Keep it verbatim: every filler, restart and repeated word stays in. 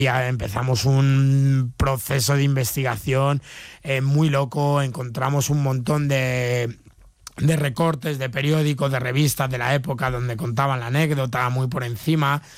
Ya empezamos un proceso de investigación eh, muy loco, encontramos un montón de, de recortes de periódicos, de revistas de la época donde contaban la anécdota muy por encima.